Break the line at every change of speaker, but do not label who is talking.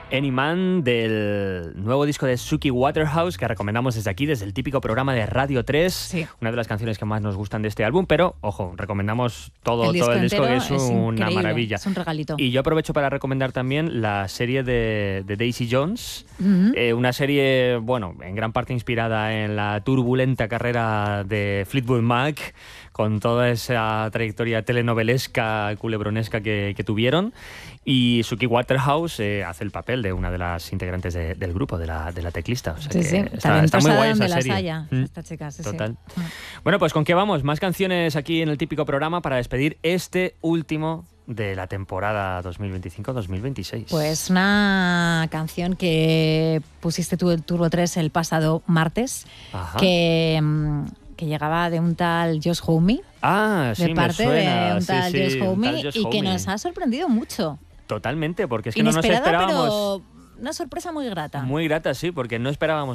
Any Man, del nuevo disco de Suki Waterhouse, que recomendamos desde aquí, desde el típico programa de Radio 3.
Sí.
Una de las canciones que más nos gustan de este álbum, pero, ojo, recomendamos todo el disco, que es una
increíble,
maravilla.
Es un regalito.
Y yo aprovecho para recomendar también la serie de Daisy Jones, una serie, bueno, en gran parte inspirada en la turbulenta carrera de Fleetwood Mac, con toda esa trayectoria telenovelesca, culebronesca que tuvieron. Y Suki Waterhouse hace el papel de una de las integrantes del grupo, de la teclista. O sea
Sí,
que
sí,
está muy guay esa
donde
serie.
las haya, esta chica, sí,
Total.
Sí.
Bueno, pues ¿con qué vamos? Más canciones aquí en el típico programa para despedir este último de la temporada 2025-2026.
Pues una canción que pusiste tú el Turbo 3 el pasado martes, que llegaba de un tal Josh Homme.
Ah, sí,
de parte
me suena.
de un tal Josh Homme, y que
Homme.
nos ha sorprendido mucho.
Totalmente, porque es que no nos
Inesperada,
esperábamos.
pero una sorpresa muy grata.
Muy grata, sí, porque no esperábamos